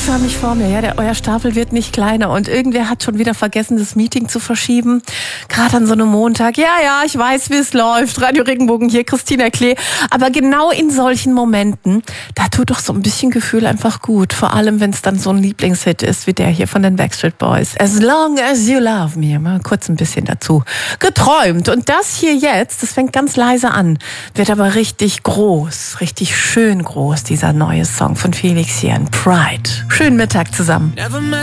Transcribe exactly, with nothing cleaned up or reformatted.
förmlich vor mir. Ja, der, euer Stapel wird nicht kleiner und irgendwer hat schon wieder vergessen, das Meeting zu verschieben. Gerade an so einem Montag. Ja, ja, ich weiß, wie es läuft. Radio Regenbogen hier, Christina Klee. Aber genau in solchen Momenten, da tut doch so ein bisschen Gefühl einfach gut. Vor allem, wenn es dann so ein Lieblingshit ist, wie der hier von den Backstreet Boys. As long as you love me. Mal kurz ein bisschen dazu geträumt. Und das hier jetzt, das fängt ganz leise an, wird aber richtig groß, richtig schön groß, dieser neue Song von Felix Jähn, Pride. Schönen Mittag zusammen.